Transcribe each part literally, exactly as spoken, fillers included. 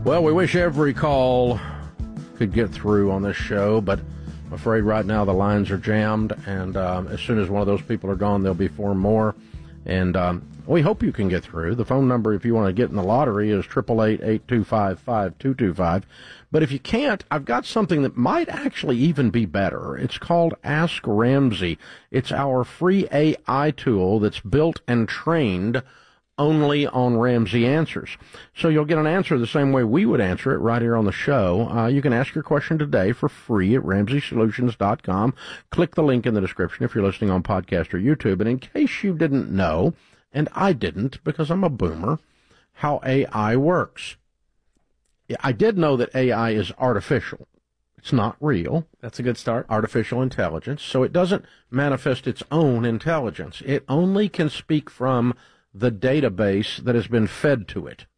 Well, we wish every call could get through on this show, but I'm afraid right now the lines are jammed, and um, as soon as one of those people are gone, there'll be four more. And um, we hope you can get through. The phone number, if you want to get in the lottery, is eight eight eight, eight two five, five two two five. But if you can't, I've got something that might actually even be better. It's called Ask Ramsey. It's our free A I tool that's built and trained only on Ramsey Answers. So you'll get an answer the same way we would answer it right here on the show. Uh, you can ask your question today for free at ramsey solutions dot com. Click the link in the description if you're listening on podcast or YouTube. And in case you didn't know, and I didn't because I'm a boomer, how A I works. I did know that A I is artificial. It's not real. That's a good start. Artificial intelligence. So it doesn't manifest its own intelligence. It only can speak from the database that has been fed to it.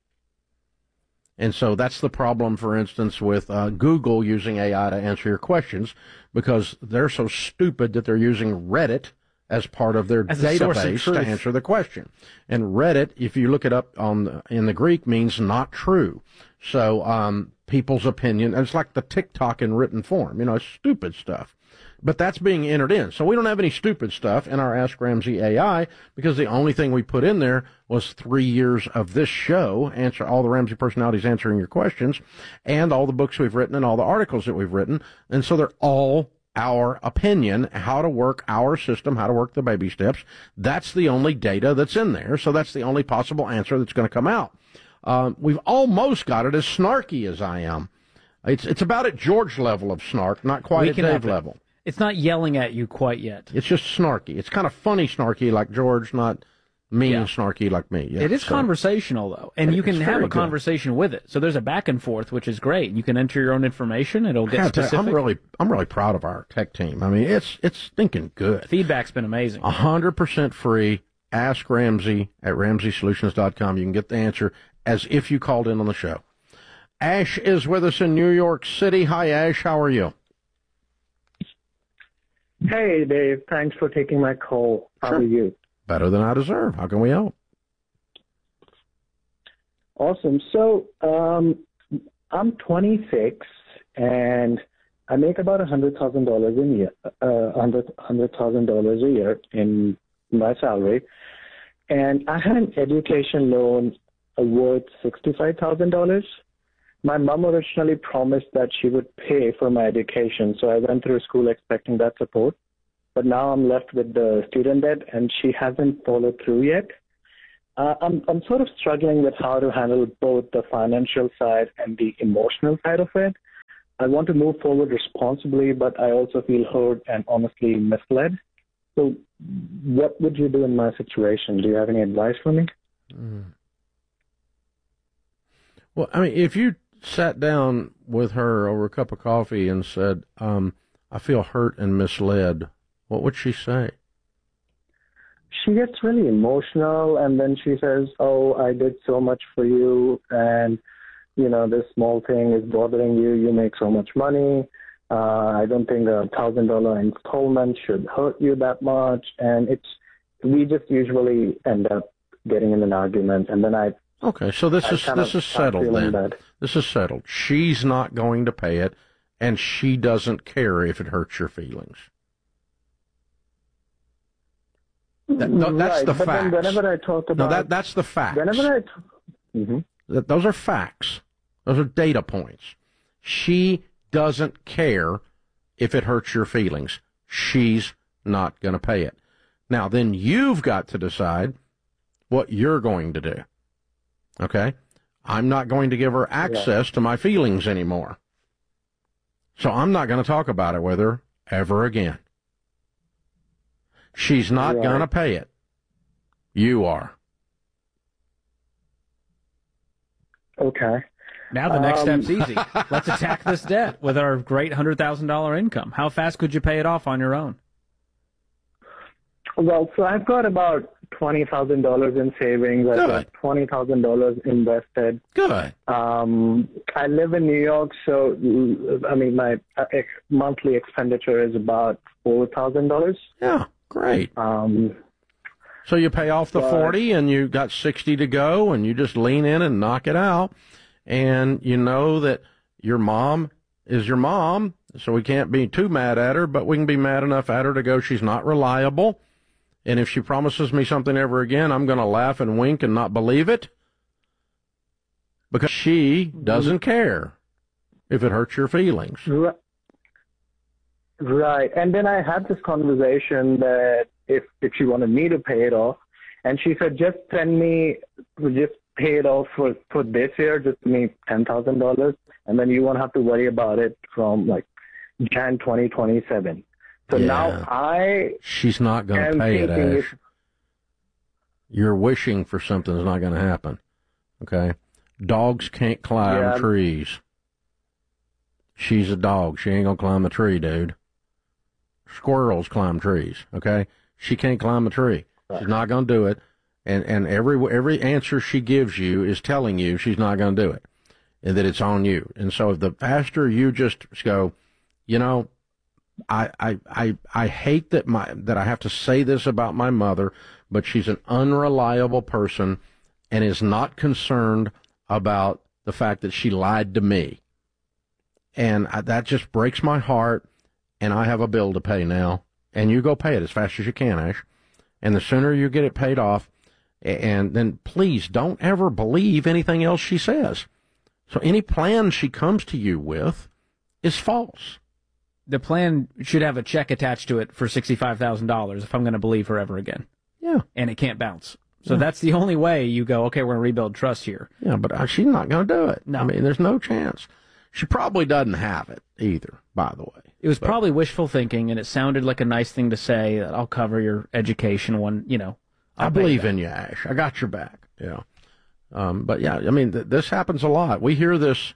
And so that's the problem, for instance, with uh, Google using A I to answer your questions, because they're so stupid that they're using Reddit as part of their as database to answer the question. And Reddit, if you look it up on the, in the Greek, means not true. So um, people's opinion, it's like the TikTok in written form, you know, it's stupid stuff. But that's being entered in. So we don't have any stupid stuff in our Ask Ramsey A I, because the only thing we put in there was three years of this show, answer all the Ramsey personalities answering your questions, and all the books we've written and all the articles that we've written. And so they're all our opinion, how to work our system, how to work the baby steps. That's the only data that's in there. So that's the only possible answer that's going to come out. Uh, we've almost got it as snarky as I am. It's, it's about at George level of snark, not quite We at can Dave have it. level. It's not yelling at you quite yet. It's just snarky. It's kind of funny snarky like George, not mean Yeah. snarky like me. Yeah, It is so. conversational, though, and It- you can it's have very a good. conversation with it. So there's a back and forth, which is great. You can enter your own information. It'll I get gotta tell you, specific. I'm really, I'm really proud of our tech team. I mean, it's, it's stinking good. Feedback's been amazing. A hundred percent free. Ask Ramsey at ramsey solutions dot com. You can get the answer as if you called in on the show. Ash is with us in New York City. Hi, Ash. How are you? Hey, Dave. Thanks for taking my call. How Sure. are you? Better than I deserve. How can we help? Awesome. So, um, I'm twenty-six, and I make about one hundred thousand dollars a year, uh, one hundred thousand dollars a year in my salary. And I had an education loan worth sixty-five thousand dollars. My mom originally promised that she would pay for my education, so I went through school expecting that support. But now I'm left with the student debt, and she hasn't followed through yet. Uh, I'm I'm sort of struggling with how to handle both the financial side and the emotional side of it. I want to move forward responsibly, but I also feel hurt and honestly misled. So what would you do in my situation? Do you have any advice for me? Mm. Well, I mean, if you sat down with her over a cup of coffee and said, um, I feel hurt and misled, what would she say? She gets really emotional, and then she says, oh, I did so much for you, and, you know, this small thing is bothering you. You make so much money. Uh, I don't think a one thousand dollars installment should hurt you that much. And it's we just usually end up getting in an argument, and then I Okay, so this I is kind this of is start settled feeling then. bad. This is settled. She's not going to pay it, and she doesn't care if it hurts your feelings. That, no, that's right, the but facts. then whenever I talk about No, that that's the facts. whenever I t- Mhm. Th- Those are facts. Those are data points. She doesn't care if it hurts your feelings. She's not going to pay it. Now, then you've got to decide what you're going to do. Okay? I'm not going to give her access to my feelings anymore. So I'm not going to talk about it with her ever again. She's not Right. going to pay it. You are. Okay. Now the next Um, step's easy. Let's attack this debt with our great one hundred thousand dollars income. How fast could you pay it off on your own? Well, so I've got about twenty thousand dollars in savings. I've Good. got twenty thousand dollars invested. Good. Um, I live in New York, so I mean my uh, ex- monthly expenditure is about four thousand dollars. Yeah, great. Um, So you pay off the But- forty and you got sixty to go and you just lean in and knock it out. and you know that your mom is your mom, so we can't be too mad at her, but we can be mad enough at her to go, she's not reliable, and if she promises me something ever again, I'm going to laugh and wink and not believe it, because she doesn't care if it hurts your feelings. Right. And then I had this conversation that if, if she wanted me to pay it off, and she said, just send me, just pay it off for, for this year, just me ten thousand dollars, and then you won't have to worry about it from like January twenty twenty-seven. So yeah. now I She's not going to pay it, Ash. If, You're wishing for something that's not going to happen. Okay? Dogs can't climb yeah. trees. She's a dog. She ain't going to climb a tree, dude. Squirrels climb trees, okay? She can't climb a tree. She's not going to do it. And and every every answer she gives you is telling you she's not going to do it and that it's on you. And so the faster you just go, you know, I I I, I hate that my that I have to say this about my mother, but she's an unreliable person and is not concerned about the fact that she lied to me. And I, that just breaks my heart, and I have a bill to pay now. And you go pay it as fast as you can, Ash. And the sooner you get it paid off, and then please don't ever believe anything else she says. So any plan she comes to you with is false. The plan should have a check attached to it for sixty-five thousand dollars if I'm going to believe her ever again. Yeah. And it can't bounce. So yeah. that's the only way you go, okay, we're going to rebuild trust here. Yeah, but uh, she's not going to do it. No. I mean, there's no chance. She probably doesn't have it either, by the way. It was but, probably wishful thinking, and it sounded like a nice thing to say, that I'll cover your education one, you know. I'll I believe in you, Ash. I got your back. Yeah. Um, but, yeah, I mean, th- this happens a lot. We hear this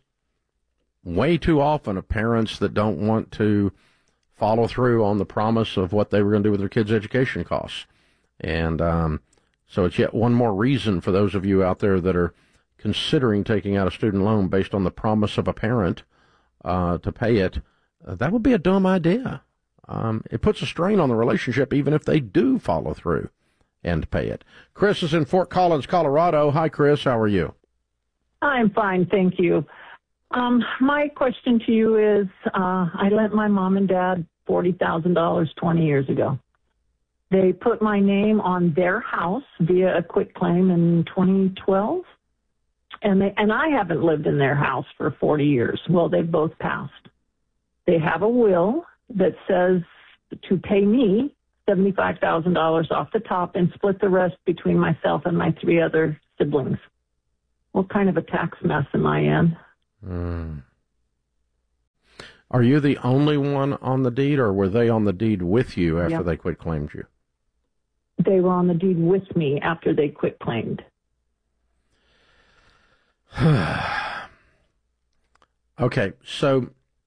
way too often of parents that don't want to follow through on the promise of what they were going to do with their kids' education costs. And um, so it's yet one more reason for those of you out there that are considering taking out a student loan based on the promise of a parent uh, to pay it. Uh, that would be a dumb idea. Um, it puts a strain on the relationship even if they do follow through and pay it. Chris is in Fort Collins, Colorado. Hi, Chris. How are you? I'm fine, thank you. Um, my question to you is, uh, I lent my mom and dad forty thousand dollars twenty years ago. They put my name on their house via a quitclaim in twenty twelve, and they and I haven't lived in their house for forty years. Well, they've both passed. They have a will that says to pay me seventy-five thousand dollars off the top and split the rest between myself and my three other siblings. What kind of a tax mess am I in? Mm. Are you the only one on the deed, or were they on the deed with you after yep. they quitclaimed you? They were on the deed with me after they quitclaimed. Okay, so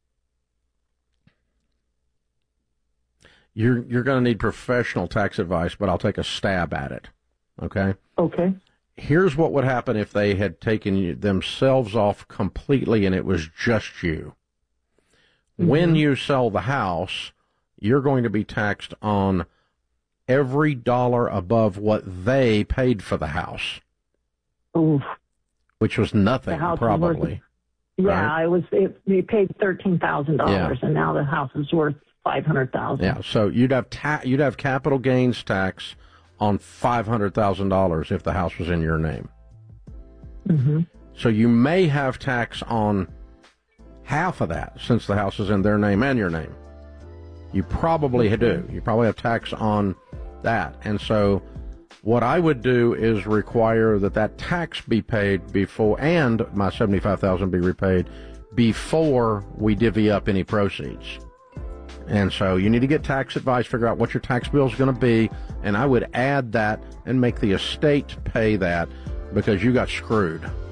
you're you're going to need professional tax advice, but I'll take a stab at it. Okay? Okay. Here's what would happen if they had taken you, themselves off completely and it was just you. Mm-hmm. When you sell the house, you're going to be taxed on every dollar above what they paid for the house. Oof. Which was nothing, probably. Was worth, yeah, right? it was. It, they paid thirteen thousand yeah. dollars, and now the house is worth five hundred thousand. Yeah, so you'd have ta- you'd have capital gains tax on five hundred thousand dollars if the house was in your name. Mm-hmm. So you may have tax on half of that since the house is in their name and your name. You probably do. You probably have tax on that. And so what I would do is require that that tax be paid before, and my seventy-five thousand dollars be repaid before we divvy up any proceeds. And so you need to get tax advice, figure out what your tax bill is going to be, and I would add that and make the estate pay that because you got screwed.